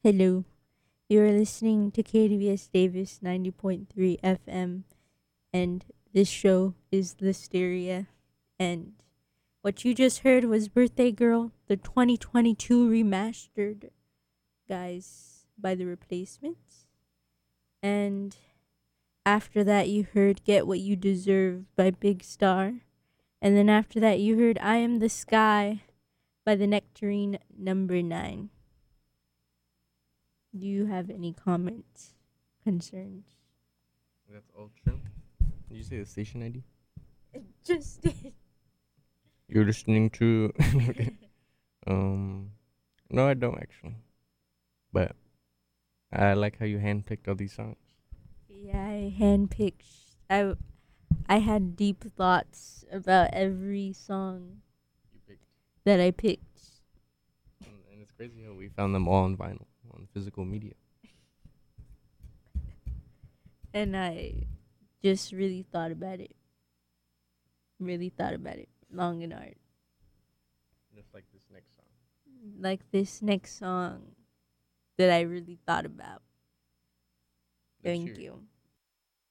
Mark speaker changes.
Speaker 1: Hello, you're listening to KDVS Davis 90.3 FM, and this show is Listeria. And what you just heard was Birthday Girl, the 2022 remastered, guys, by The Replacements. And after that, you heard Get What You Deserve by Big Star. And then after that, you heard I Am the Sky by the Nectarine Number 9. Do you have any comments, concerns?
Speaker 2: That's all true. Did you say the station ID?
Speaker 1: It just did.
Speaker 2: You're listening to. Okay. No, I don't actually. But I like how you handpicked all these songs.
Speaker 1: Yeah, I handpicked. I had deep thoughts about every song
Speaker 2: You picked.
Speaker 1: that I picked,
Speaker 2: And it's crazy how we found them all on vinyl, on physical media.
Speaker 1: and I just really thought about it. Really thought about it long and hard.
Speaker 2: Just like this next song.
Speaker 1: Like this next song that I really thought about.
Speaker 2: Let's
Speaker 1: Thank
Speaker 2: hear it.
Speaker 1: you.